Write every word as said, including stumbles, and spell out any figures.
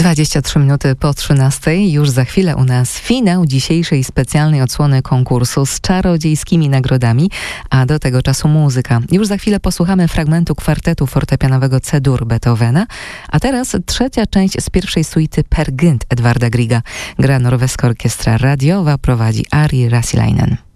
dwadzieścia trzy minuty po trzynastej. Już za chwilę u nas finał dzisiejszej specjalnej odsłony konkursu z czarodziejskimi nagrodami, a do tego czasu muzyka. Już za chwilę posłuchamy fragmentu kwartetu fortepianowego C-dur Beethovena, a teraz trzecia część z pierwszej suity Per Gynt Edwarda Grieга. Gra norweska orkiestra radiowa, prowadzi Ari Rasilainen.